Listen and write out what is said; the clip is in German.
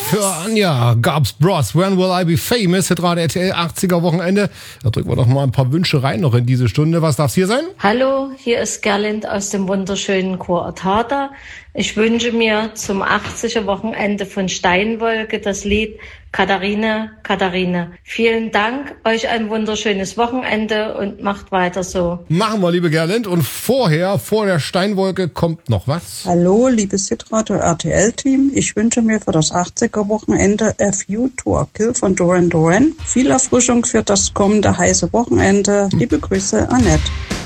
Für Anja gab's Bros. When Will I Be Famous? Hitradio RTL 80er Wochenende. Da drücken wir doch mal ein paar Wünsche rein noch in diese Stunde. Was darf's hier sein? Hallo, hier ist Gerlind aus dem wunderschönen Kurort Harder. Ich wünsche mir zum 80er Wochenende von Steinwolke das Lied Katharine, Katharine. Vielen Dank, euch ein wunderschönes Wochenende und macht weiter so. Machen wir, liebe Gerlind. Und vor der Steinwolke kommt noch was. Hallo, liebes Hitradio RTL-Team. Ich wünsche mir für das 80er Wochenende A Few to a Kill von Duran Duran. Viel Erfrischung für das kommende heiße Wochenende. Liebe Grüße, Annette.